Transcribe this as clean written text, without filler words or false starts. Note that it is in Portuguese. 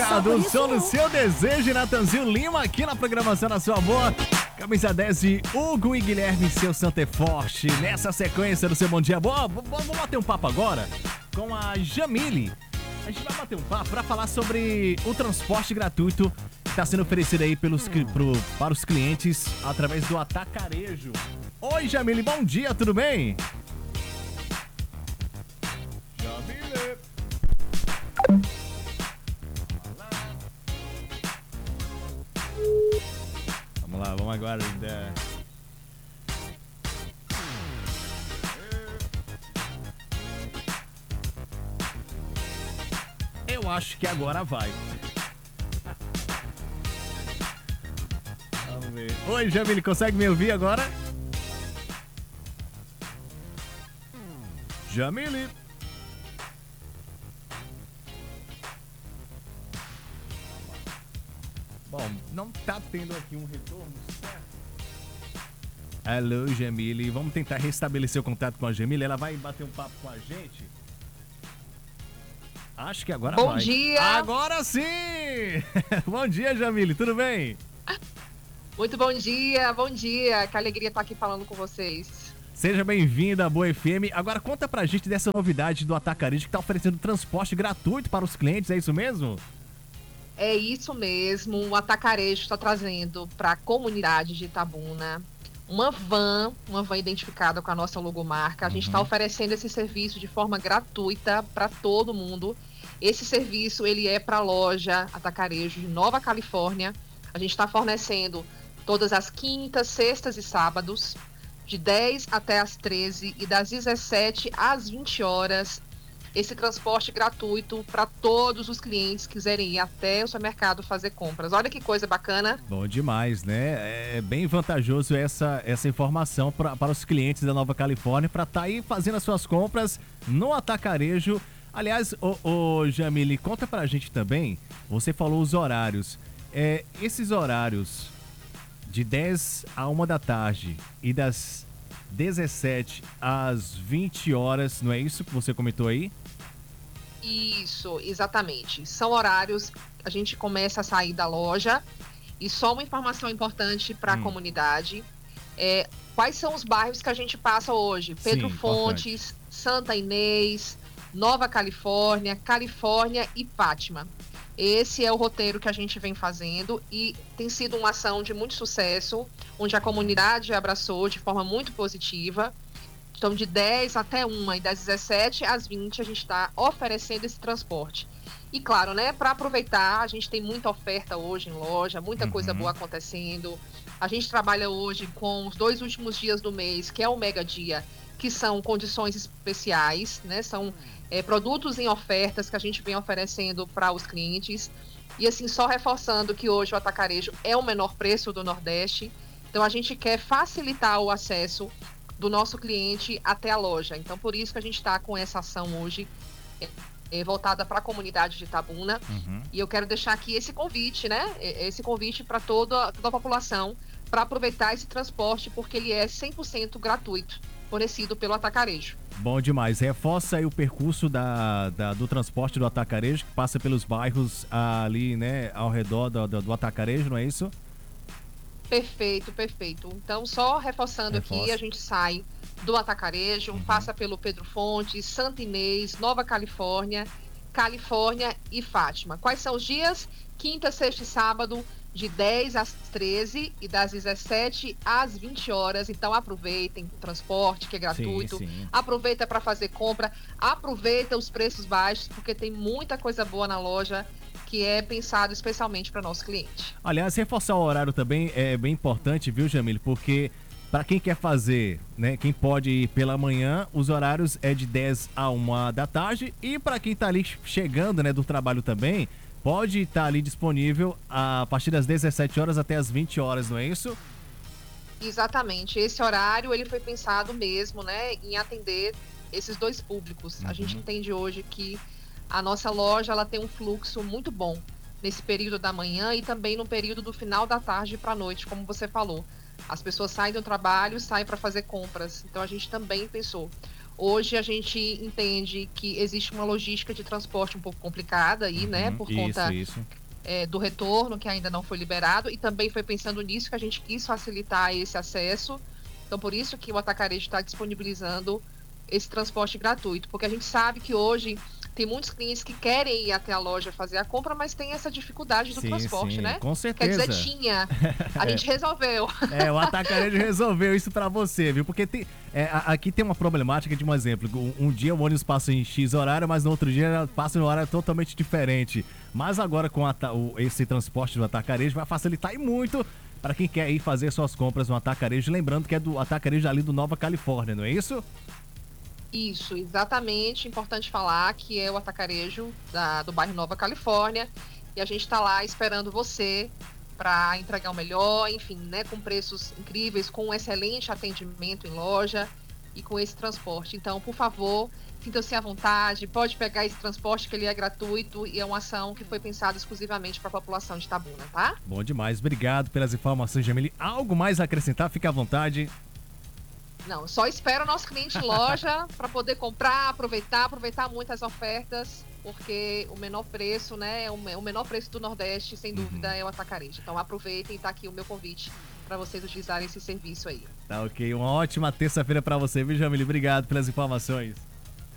ligado, som do seu desejo, Natanzinho Lima aqui na programação da sua boa. Camisa 10 de Hugo e Guilherme, seu Santo é Forte. Nessa sequência do seu Bom Dia Boa, vamos bater um papo agora com a Jamile. A gente vai bater um papo para falar sobre o transporte gratuito que está sendo oferecido aí para os clientes através do Atacarejo. Oi, Jamile, bom dia, tudo bem? Jamile. Vamos lá, vamos agora. Eu acho que agora vai. Vamos ver. Oi, Jamile, consegue me ouvir agora? Jamile. Bom, não tá tendo aqui um retorno, certo? Alô, Jamile. Vamos tentar restabelecer o contato com a Jamile. Ela vai bater um papo com a gente. Acho que agora vai. Bom dia! Agora sim! Bom dia, Jamile. Tudo bem? Muito bom dia, bom dia. Que alegria estar aqui falando com vocês. Seja bem-vinda à Boa FM. Agora conta pra gente dessa novidade do Atacarejo que tá oferecendo transporte gratuito para os clientes, é isso mesmo? É isso mesmo, o Atacarejo está trazendo para a comunidade de Itabuna uma van identificada com a nossa logomarca. A gente está oferecendo esse serviço de forma gratuita para todo mundo. Esse serviço ele é para a loja Atacarejo de Nova Califórnia. A gente está fornecendo todas as quintas, sextas e sábados, de 10 até as 13 e das 17 às 20 horas. Esse transporte gratuito para todos os clientes que quiserem ir até o supermercado fazer compras. Olha que coisa bacana. Bom demais, né? É bem vantajoso essa informação para os clientes da Nova Califórnia para estar aí fazendo as suas compras no Atacarejo. Aliás, ô Jamile, conta pra gente também, você falou os horários. Esses horários de 10 a 1 da tarde e das 17 às 20 horas, não é isso que você comentou aí? Isso, exatamente. São horários que a gente começa a sair da loja. E só uma informação importante para a comunidade. Quais são os bairros que a gente passa hoje? Pedro Fontes, importante. Santa Inês, Nova Califórnia, Califórnia e Fátima. Esse é o roteiro que a gente vem fazendo e tem sido uma ação de muito sucesso, onde a comunidade abraçou de forma muito positiva. Então, de 10 até 1 e das 17 às 20, a gente está oferecendo esse transporte. E claro, né, para aproveitar, a gente tem muita oferta hoje em loja, muita coisa boa acontecendo. A gente trabalha hoje com os 2 últimos dias do mês, que é o Mega Dia, que são condições especiais, né? São produtos em ofertas que a gente vem oferecendo para os clientes. E assim, só reforçando que hoje o Atacarejo é o menor preço do Nordeste. Então, a gente quer facilitar o acesso do nosso cliente até a loja. Então, por isso que a gente está com essa ação hoje voltada para a comunidade de Itabuna. E eu quero deixar aqui esse convite, né? Esse convite para toda a população para aproveitar esse transporte, porque ele é 100% gratuito, fornecido pelo Atacarejo. Bom demais. Reforça aí o percurso do transporte do Atacarejo, que passa pelos bairros ali, né, ao redor do Atacarejo, não é isso? Perfeito, perfeito. Então, só reforçando aqui, a gente sai do Atacarejo, passa pelo Pedro Fontes, Santa Inês, Nova Califórnia, Califórnia e Fátima. Quais são os dias? Quinta, sexta e sábado, de 10 às 13 e das 17 às 20 horas. Então, aproveitem o transporte, que é gratuito. Sim. Aproveita para fazer compra, aproveita os preços baixos, porque tem muita coisa boa na loja que é pensado especialmente para nosso cliente. Aliás, reforçar o horário também é bem importante, viu, Jamile? Porque para quem quer fazer, né, quem pode ir pela manhã, os horários é de 10 a 1 da tarde. E para quem tá ali chegando, né, do trabalho também, pode estar ali disponível a partir das 17 horas até as 20 horas, não é isso? Exatamente. Esse horário, ele foi pensado mesmo, né, em atender esses dois públicos. A gente entende hoje que a nossa loja ela tem um fluxo muito bom nesse período da manhã e também no período do final da tarde para a noite, como você falou. As pessoas saem do trabalho, saem para fazer compras. Então a gente também pensou. Hoje a gente entende que existe uma logística de transporte um pouco complicada aí, né? Por conta do retorno, que ainda não foi liberado, e também foi pensando nisso que a gente quis facilitar esse acesso. Então, por isso que o Atacarejo está disponibilizando esse transporte gratuito, porque a gente sabe que hoje tem muitos clientes que querem ir até a loja fazer a compra, mas tem essa dificuldade do transporte, né? Com certeza. Quer dizer, tinha. A gente resolveu. O Atacarejo resolveu isso pra você, viu? Porque aqui tem uma problemática de um exemplo. Um dia o ônibus passa em X horário, mas no outro dia passa em um horário totalmente diferente. Mas agora com esse transporte do Atacarejo vai facilitar e muito para quem quer ir fazer suas compras no Atacarejo. Lembrando que é do Atacarejo ali do Nova Califórnia, não é isso? Isso, exatamente. Importante falar que é o Atacarejo do bairro Nova Califórnia. E a gente está lá esperando você para entregar o melhor, enfim, né, com preços incríveis, com um excelente atendimento em loja e com esse transporte. Então, por favor, sintam-se à vontade, pode pegar esse transporte que ele é gratuito e é uma ação que foi pensada exclusivamente para a população de Itabuna, tá? Bom demais, obrigado pelas informações, Jamile. Algo mais a acrescentar? Fique à vontade. Não, só espero o nosso cliente em loja para poder comprar, aproveitar muito as ofertas, porque o menor preço, né, o menor preço do Nordeste, sem dúvida, é o Atacarejo. Então aproveitem, tá aqui o meu convite para vocês utilizarem esse serviço aí. Tá ok, uma ótima terça-feira para você, viu, Jamile? Obrigado pelas informações.